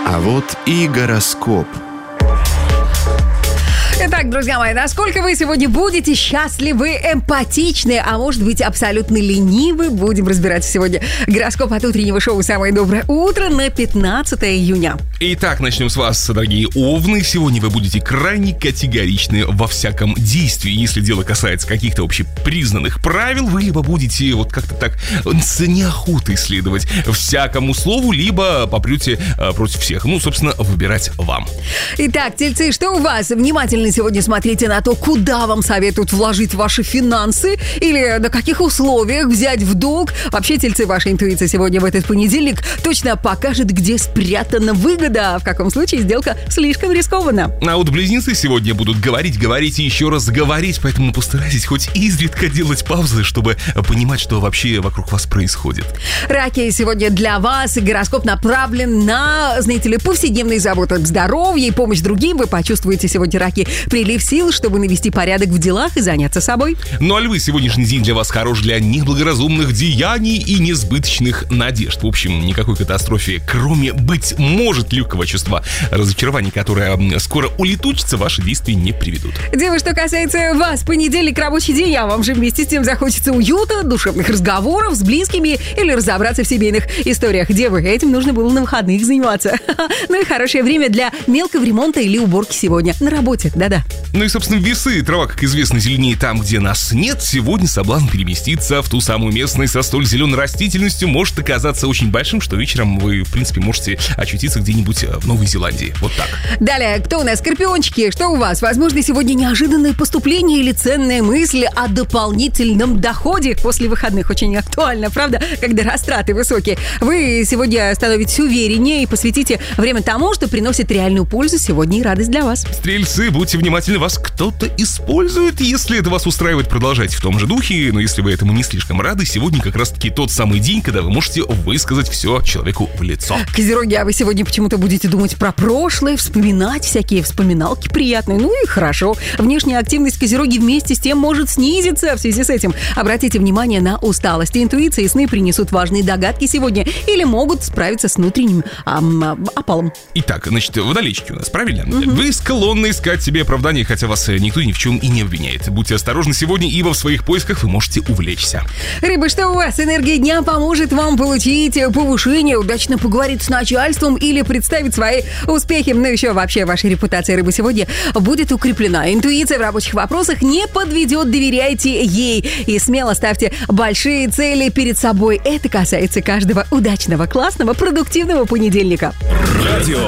А вот и гороскоп. Итак, друзья мои, насколько вы сегодня будете счастливы, эмпатичны, а может быть абсолютно ленивы, будем разбираться сегодня. Гороскоп от утреннего шоу «Самое доброе утро» на 15 июня. Итак, начнем с вас, дорогие овны. Сегодня вы будете крайне категоричны во всяком действии. Если дело касается каких-то общепризнанных правил, вы либо будете вот как-то так с неохотой следовать всякому слову, либо попрете против всех. Ну, собственно, выбирать вам. Итак, тельцы, что у вас? Внимательно сегодня смотрите на то, куда вам советуют вложить ваши финансы или на каких условиях взять в долг. Вообще, тельцы, ваша интуиция сегодня в этот понедельник точно покажет, где спрятана выгода, а в каком случае сделка слишком рискована. А вот близнецы сегодня будут говорить и еще раз говорить, поэтому постарайтесь хоть изредка делать паузы, чтобы понимать, что вообще вокруг вас происходит. Раки, сегодня для вас гороскоп направлен на, знаете ли, повседневные заботы, здоровье и помощь другим. Вы почувствуете сегодня, раки, прилив сил, чтобы навести порядок в делах и заняться собой. Ну а львы, сегодняшний день для вас хорош для неблагоразумных деяний и несбыточных надежд. В общем, никакой катастрофе, кроме, быть может, легкого чувства разочарования, которое скоро улетучится, ваши действия не приведут. Девы, что касается вас, понедельник, рабочий день, а вам же вместе с тем захочется уюта, душевных разговоров с близкими или разобраться в семейных историях. Девы, этим нужно было на выходных заниматься. Ну и хорошее время для мелкого ремонта или уборки сегодня на работе. Да-да. Ну и, собственно, весы. Трава, как известно, зеленее там, где нас нет. Сегодня соблазн переместиться в ту самую местность со столь зеленой растительностью может оказаться очень большим, что вечером вы, в принципе, можете очутиться где-нибудь в Новой Зеландии. Вот так. Далее, кто у нас? Скорпиончики, что у вас? Возможно, сегодня неожиданное поступление или ценная мысль о дополнительном доходе после выходных. Очень актуально, правда? Когда растраты высокие. Вы сегодня становитесь увереннее и посвятите время тому, что приносит реальную пользу сегодня и радость для вас. Стрельцы, будьте внимательны, вас кто-то использует. Если это вас устраивает, продолжайте в том же духе. Но если вы этому не слишком рады, сегодня как раз-таки тот самый день, когда вы можете высказать все человеку в лицо. Козероги, а вы сегодня почему-то будете думать про прошлое, вспоминать всякие вспоминалки приятные. Ну и хорошо. Внешняя активность козероги вместе с тем может снизиться в связи с этим. Обратите внимание на усталость. Интуиция и сны принесут важные догадки сегодня или могут справиться с внутренним опалом. Итак, значит, водолейчики у нас, правильно? Вы склонны искать себе оправдание, хотя вас никто ни в чем и не обвиняет. Будьте осторожны сегодня, ибо в своих поисках вы можете увлечься. Рыбы, что у вас? Энергия дня поможет вам получить повышение, удачно поговорить с начальством или представить свои успехи. Ну еще вообще ваша репутация, рыбы, сегодня будет укреплена. Интуиция в рабочих вопросах не подведет, доверяйте ей и смело ставьте большие цели перед собой. Это касается каждого удачного, классного, продуктивного понедельника. Радио